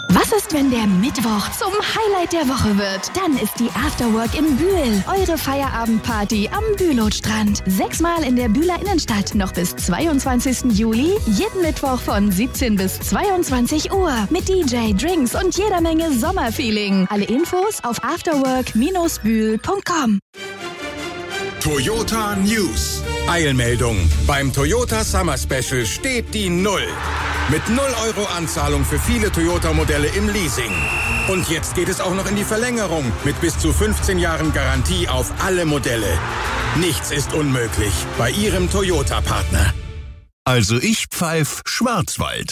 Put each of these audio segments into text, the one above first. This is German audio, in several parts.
Was ist, wenn der Mittwoch zum Highlight der Woche wird? Dann ist die Afterwork im Bühl. Eure Feierabendparty am Bülowstrand. 6-mal in der Bühler Innenstadt. Noch bis 22. Juli. Jeden Mittwoch von 17 bis 22 Uhr. Mit DJ, Drinks und jeder Menge Sommerfeeling. Alle Infos auf afterwork-bühl.com. Toyota News. Eilmeldung. Beim Toyota Summer Special steht die 0. Mit 0 € Anzahlung für viele Toyota-Modelle im Leasing. Und jetzt geht es auch noch in die Verlängerung mit bis zu 15 Jahren Garantie auf alle Modelle. Nichts ist unmöglich bei Ihrem Toyota-Partner. Also ich pfeif Schwarzwald.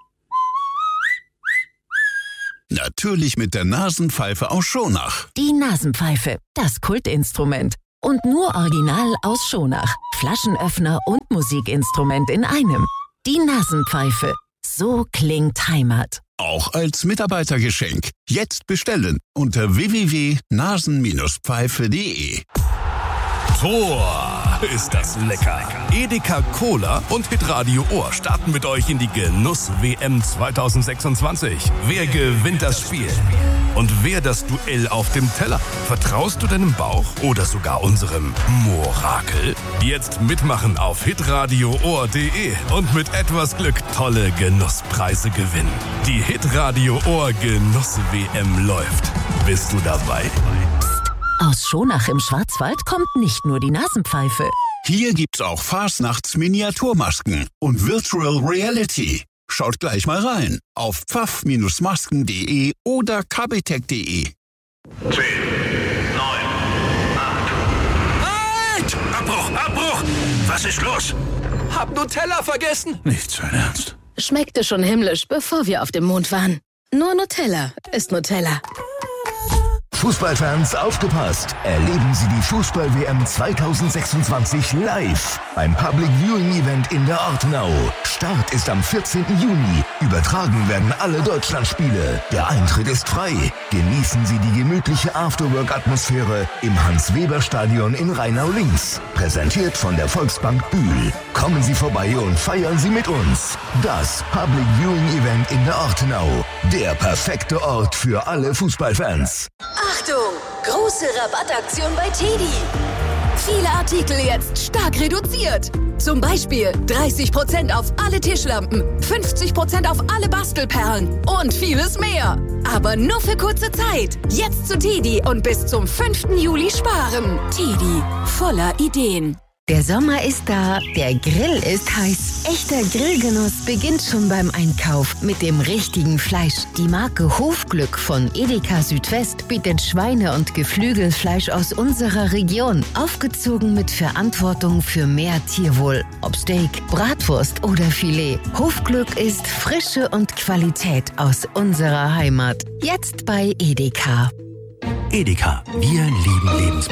Natürlich mit der Nasenpfeife aus Schonach. Die Nasenpfeife, das Kultinstrument. Und nur original aus Schonach. Flaschenöffner und Musikinstrument in einem. Die Nasenpfeife. So klingt Heimat. Auch als Mitarbeitergeschenk. Jetzt bestellen unter www.nasen-pfeife.de. Tor, ist das lecker. Edeka Cola und Hitradio Ohr starten mit euch in die Genuss-WM 2026. Wer gewinnt das Spiel? Und wer das Duell auf dem Teller? Vertraust du deinem Bauch oder sogar unserem Morakel? Jetzt mitmachen auf hitradioohr.de und mit etwas Glück tolle Genusspreise gewinnen. Die Hitradio Ohr Genuss-WM läuft. Bist du dabei? Aus Schonach im Schwarzwald kommt nicht nur die Nasenpfeife. Hier gibt's auch Fastnachts-Miniaturmasken und Virtual Reality. Schaut gleich mal rein auf pfaff-masken.de oder kabitech.de. 10, 9, 8. Halt! Abbruch! Was ist los? Hab Nutella vergessen. Nicht sein Ernst. Schmeckte schon himmlisch, bevor wir auf dem Mond waren. Nur Nutella ist Nutella. Fußballfans, aufgepasst! Erleben Sie die Fußball-WM 2026 live beim Public Viewing Event in der Ortenau. Start ist am 14. Juni. Übertragen werden alle Deutschlandspiele. Der Eintritt ist frei. Genießen Sie die gemütliche Afterwork-Atmosphäre im Hans-Weber-Stadion in Rheinau-Linz. Präsentiert von der Volksbank Bühl. Kommen Sie vorbei und feiern Sie mit uns. Das Public Viewing Event in der Ortenau. Der perfekte Ort für alle Fußballfans. Achtung! Große Rabattaktion bei TEDi. Viele Artikel jetzt stark reduziert. Zum Beispiel 30% auf alle Tischlampen, 50% auf alle Bastelperlen und vieles mehr. Aber nur für kurze Zeit. Jetzt zu TEDi und bis zum 5. Juli sparen. TEDi, voller Ideen. Der Sommer ist da, der Grill ist heiß. Echter Grillgenuss beginnt schon beim Einkauf mit dem richtigen Fleisch. Die Marke Hofglück von Edeka Südwest bietet Schweine- und Geflügelfleisch aus unserer Region. Aufgezogen mit Verantwortung für mehr Tierwohl. Ob Steak, Bratwurst oder Filet. Hofglück ist Frische und Qualität aus unserer Heimat. Jetzt bei Edeka. Edeka, wir lieben Lebensmittel.